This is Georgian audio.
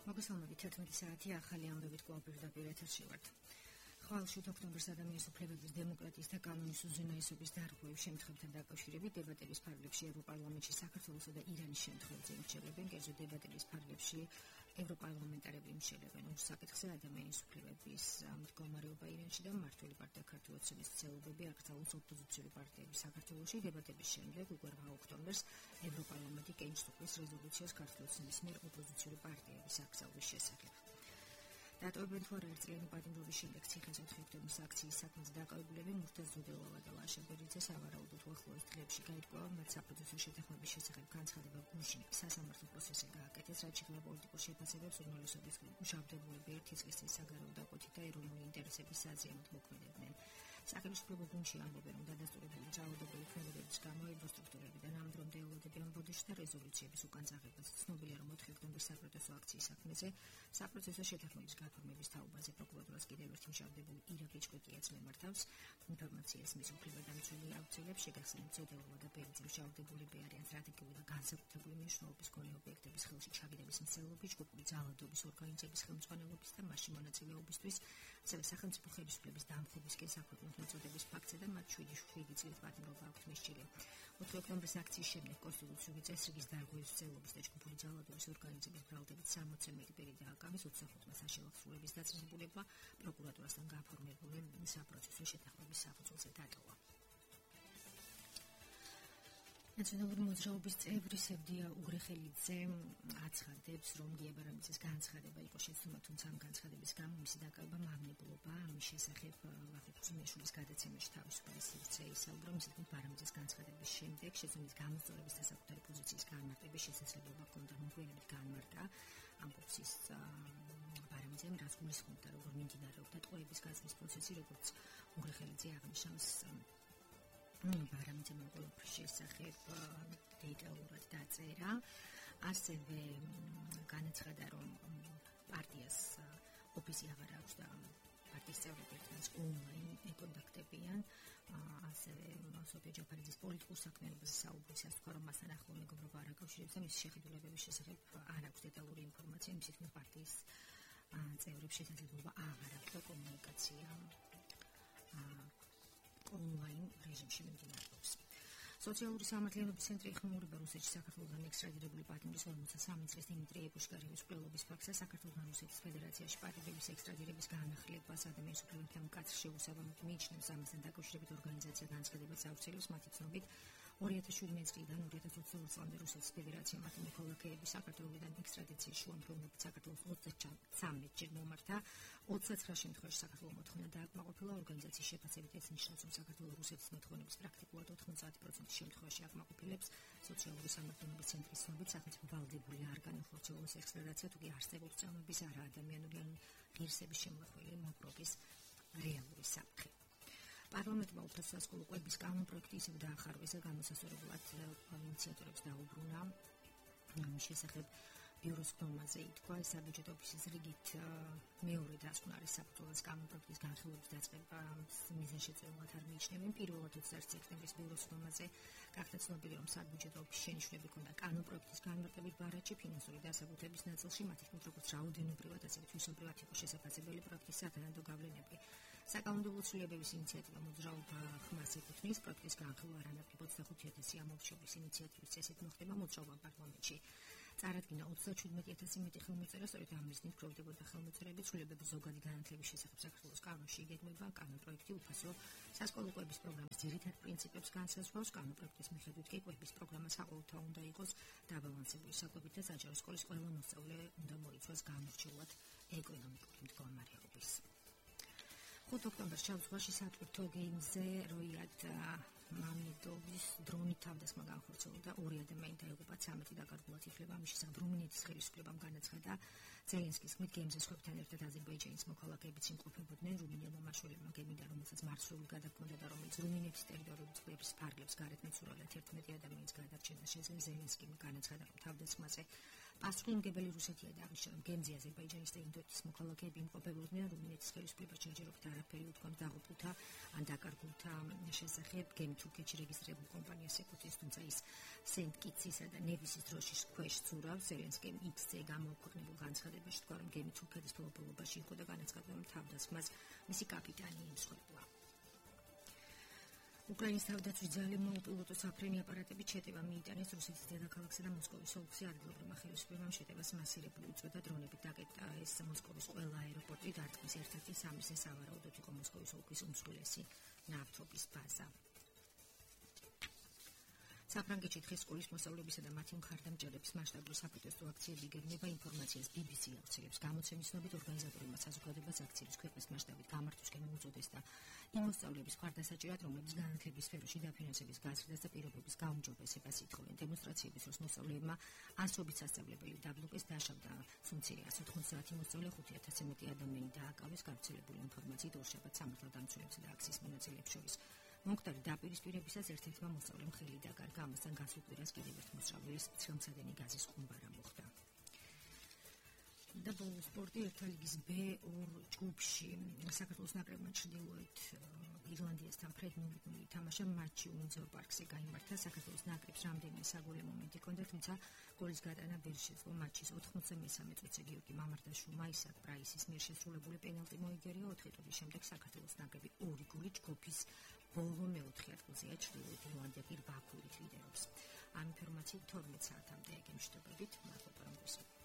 მოგესალმებით 11 საათი ახალი ამბებით კოოპერატივ ეთერში ვართ. ხვალ 7 ოქტომბერს ადამიანის უფლებების, დემოკრატიის და კანონის უზენაესობის დარღვევის შემთხვევებთან დაკავშირებით დებატების ფარგლებში ევროპარლამენტში საქართველოსა და ირანის შემთხვევებზე იმსჯელებენ, კერძო დებატების ფარგლებში ევროპარლამენტარები იმსჯელებენ ორ საკითხზე ადამიანის უფლებების მდგომარეობა ირანში და მმართველი პარტია ქართულოცების ცდილობები აკრძალოს ოპოზიციური პარტიების საქართველოში. დებატების შემდეგ უკვე 8 ოქტომბერს ევროპარლამენტი კენჭს უყრის რეზოლუციას ქართულოცების მიერ ოპოზიციური პარტიების აკრძალვის შესახებ. დატოვებენ თუ არა ერთწლიანი პატიმრობის შემდეგ ციხეს 4 ოქტომბრის აქციის საქმეზე დაკავებულები მურთაზ ზუდელავა და ლაშა ბერიძე სავარაუდოდ უახლოეს დღეებში გაირკვევა მათ საპროცესო შეთანხმების შესახებ განცხადება გუშინ სასამართლო პროცესი გააკეთეს, რაც შექმნა პოლიტიკურ შეფასებებს ჟურნალისტების მჟავდებულები ერთი წლის წინ საგარეო დაკვეთით და ეროვნული ინტერესების საზიანოდ მოქმედებდნენ. სახელმწიფო გუნდში ამბობენ, რომ დადასტურებული ძალადობრივი ქმედებების გამო ევროსტრუქტურები და ნამდვილად ელოდები ამ ბოდიში და რეზოლუციების უკან წაღებას. ცნობილია, რომ 4 ოქტომბრის საპროტესტო აქციის საქმეზე საპროცესო შეთანხმების გაფორმების თაობაზე პროკურატურას კიდევ ერთი მჟავდებული ირა ბიჭკვეკიაც მემართავს. ინფორმაციას მის უფლებადამცველი აუცილებს შეგახსენებთ ზოდელავა და ბერიძე მჟავდებულები არიან სტრატეგიული და განსაკუთრებული მნიშვნელობის მქონე ობიექტების ხელში ჩაგდების მცდელობით, ჯგუფური ძალადობის ორგანიზების ხელმძღვანელობის და მასში მონაწილეობისთვის, ასევე სახელმწიფო ხელისუფლების დამხობისკენ საქვეყნოდ მოწოდების ფაქტზე და მათ 7 წლის პატიმრობა აქვთ მისჭილი. 4 ოქტომბრის აქციის შემდეგ კონსტიტუციური წესრიგის დარღვევის მცდელობის და ჯგუფური ძალადობის ორგანიზების ბრალდებით 60-ზე მეტი პირი დააკავეს, 25-მა საშემოხსრულების დაწესებულება პროკურატურასთან გაფორმებული საპროცესო შეთანხმების საფუძველზე დატოვა. ნაციონალური მოძრაობის წევრი სევდია უგრეხელიძე აცხადებს, რომ გია ბარამიძის განცხადება იყო შეცდომა, თუმცა ამ განცხადების გამო მისი დაკავება მაგნებულობა. ამის შესახებ ვახტანგ კუზმიშვილის გადაცემაში თავისუფალი სივრცე ისაუბრა, მისი თქმით ბარამიძის განცხადების შემდეგ შეცდომის გამოსწორების და საკუთარი პოზიციის განმარტების შესაძლებლობა ჰქონდა, მოგვიანებით განმარტა ამბობს ის ბარამიძემ, რაც გულისხმობდა, როგორ მიმდინარეობდა ტყვეების გაზრდის პროცესი, როგორც უგრეხელიძე აღნიშნავს. ბარამიძემ ყოველთვის შესახებ დეტალურად დაწერა, ასევე განაცხადა, რომ პარტიას ოფისი აღარ აქვს და პარტიის წევრები ერთმანეთს ონლაინ ეკონტაქტებიან, ასევე სოფია ჯაფარიძის პოლიტიკურ საქმიანობაზე საუბრის ასთქვა, რომ მასთან ახლო მეგობრობა არ აკავშირებს და მისი შეხედულებების შესახებ არ აქვს დეტალური ინფორმაცია, მისი თქმით პარტიის წევრებს შესაძლებლობა აღარ აქვს კომუნიკაცია ონლაინ რეჟიმში მიმდინარეობს. სოციალური სამართლიანობის ცენტრი ეხმაურება რუსეთში საქართველოსთან ექსტრადირებული პატიმრის 43 წლის დიმიტრი ეპუშკარევის მკვლელობის ფაქტზე საქართველოსთან რუსეთის ფედერაციაში პატიმრების ექსტრადირების განახლებას ადამიანის უფლებათა მკაცრ შეუსაბამოდ მიიჩნევს. ამასთან დაკავშირებით ორგანიზაცია განცხადებაც აუცილებს. მათი ცნობით 2017 წლიდან 2022 წლამდე რუსეთის ფედერაცია მათი მოქალაქეების საქართველოსთან ექსტრადიციის შუამდგომლობით საქართველოს 33 ჯერ მომართა. 29 შემთხვევაში საქართველოს მოთხოვნა დააკმაყოფილა. ორგანიზაციის შეფასებით ეს ნიშნავს, რომ საქართველოს რუსეთის მოთხოვნების პრაქტიკულად 90% შემთხვევაში აკმაყოფილებს. სოციალური სამართლიანობის ცენტრის ცნობით სახელმწიფო ვალდებული არ განახორციელოს ექსტრადიცია, თუ კი არსებობს წამების არა ადამიანური ან ღირსების შემოხველი მოპრობის რეალური საფრთხე. პარლამენტმა უფროსასკოლო კვების კანონპროექტი ისევ დაახარვეს და გამოსასწორებლად ინიციატორებს დაუბრუნა. ამის შესახებ ბიუროს ხომაზე ითქვა, საბიუჯეტო ოფისის რიგით მეორე დასკვნარის საფუძველს კანონპროექტის განხილვების დაწყება მიზანშეწონილად არ მიიჩნევენ. პირველად 21 სექტემბრის ბიუროს ხომაზე გახდა ცნობილი, რომ საბიუჯეტო ოფისის შენიშვნები ჰქონდა კანონპროექტის განმარტებით ბარათში ფინანსური დასაბუთების ნაწილში, მათი თქმით, როგორც რაოდენობრივად, ასევე თვისობრივად იყო შესაძლებელი პროექტის სათანადო გავლენები. საკანონმდებლო ცვლილებების ინიციატივა მოძრაობა ხმას ეკუთვნის, პროექტის განხილვა არანაკლებ 25,000 ამორჩევის ინიციატივის წესით მოხდება მოძრაობა პარლამენტში. წარადგინა 37,000 მეტი ხელმოწერა, სწორედ ამ მიზნით გროვდებოდა ხელმოწერები ცვლილებების ზოგადი განათლების შესახებ საქართველოს კანონში იგეგმება. კანონპროექტი უფასო სასკოლო კვების პროგრამის ძირითად პრინციპებს განსაზღვრავს. კანონპროექტის მიხედვით კი კვების პროგრამა საყოველთაო უნდა იყოს დაბალანსებული საკვებით და საჯარო სკოლის ყველა მოსწავლე უნდა მოიცვას გამორჩეულად ეკონომიკური მდგომარეობის. 5 ოქტომბერს ჩაუს ზღვაში სატვირთო გეიმზე როიად მამედოვის დრონით თავდასხმა განხორციელდა. 2 ადამიანი დაიღუპა, 13 დაკარგულად ითვლება. ამის შესახებ რუმინეთის ხელისუფლებამ განაცხადა. ზელენსკის თქმით, გეიმზე სხვებთან ერთად აზერბაიჯანის მოქალაქეებიც იმყოფებოდნენ. რუმინელმა მაშველებმა გემიდან, რომელსაც მარსრული გადაჰქონდა და რომელიც რუმინეთის ტერიტორიულ წყლების ფარგლებს გარეთ მეცურალად 11 ადამიანის გადარჩენა შეძლო. ზელენსკიმ განაცხადა, რომ თავდასხმაზე პასუხისმგებელი რუსეთია და აღნიშნა გემზე აზერბაიჯანის და ინდოეთის მოქალაქეები იმყოფებოდნენ, რომელნიც ხელისუფლებას შეჯერებდა არაფერი უთქვამს დაღუპულთა ან დაკარგულთა შესახებ. გემი თურქეთში რეგისტრირებულ კომპანიას ეკუთვნის, თუმცა ის სენტ-კიტსისა და ნევისის დროშის ქვეშ ცურავს. ზელენსკიმ X-ზე გამოქვეყნებულ განცხადებაში თქვა, რომ გემი თურქეთის ფლობელობაში იყო და განაცხადა, რომ თავდასხმას მისი კაპიტანი ემსხვერპლა. უკრაინის თავდაცვის ძალებმა უპილოტო საფრენი აპარატებით შეტევა მიიტანეს რუსეთის დედაქალაქსა და მოსკოვის ოლქზე. ადგილობრივმა ხელისუფლებამ შეტევას მასირებული უწოდა, დრონებით დაკეტა ეს მოსკოვის ყველა აეროპორტი, დარტყმის ერთ-ერთი სამიზნე სავარაუდოდ იყო მოსკოვის ოლქის უმსხვილესი ნავთობის ბაზა. საფრანგეთში დღეს სკოლის მოსწავლეებისა და მათი მხარდამჭერების მასშტაბური საპროტესტო აქციები იგეგმება. ინფორმაციას BBC ავრცელებს. გამოცემის ცნობით ორგანიზატორებმა საზოგადოებას აქციების ქვეყნის მასშტაბით გამართვისკენ მოუწოდეს და იმ მოსწავლეების მხარდასაჭერად, რომლებიც განათლების სფეროში დაფინანსების გაზრდას და პირობების გაუმჯობესებას ითხოვენ. დემონსტრაციების დროს მოსწავლეებმა ასობით სასწავლებელი დაბლოკეს, დაშავდა სუმცირე 190 მოსწავლე, 5000-ზე მეტი ადამიანი დააკავეს. გავრცელებული ინფორმაციით ორშაბათს სამართალდამცველებსა და აქციის მონაწილეებს შორის მომხდარი დაპირისპირებისას ერთ-ერთმა მოსწავლემ ხელი დაკარგა. ამასთან გასულ კვირას კიდევ ერთ მოსწავლეს ხელმცადენი გაზის ხუმბარა მოხდა. და ბოლოს სპორტი ერთა ლიგის B2 ჯგუფში საქართველოს ნაკრებმა ჩრდილოეთ ირლანდიასთან ფრედ 0-0 ითამაშა. მატჩი უინძორ პარკზე გაიმართა. საქართველოს ნაკრებს რამდენიმე საგოლე მომენტი ჰქონდა, თუმცა გოლის გატანა ვერ შეძლო. მატჩის 93 წუთზე გიორგი მამარდაშვილმა ისაკ პრაისის მიერ შესრულებული პენალტი მოიგერია. 4 ტურის შემდეგ საქართველოს ნაკრები 2 გოლით ჯგუფის ბოლო მეოთხე ადგილზეა. ჩრდილოეთ ირლანდია 8 გოლით ლიდერობს. ამ ინფორმაციით 12 საათამდე გემშვიდობებით. მადლობა რომ გესმით.